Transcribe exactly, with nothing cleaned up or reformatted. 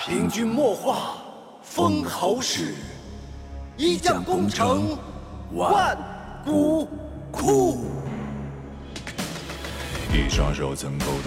平君莫话封侯事，一将功成万骨枯。 一双手曾勾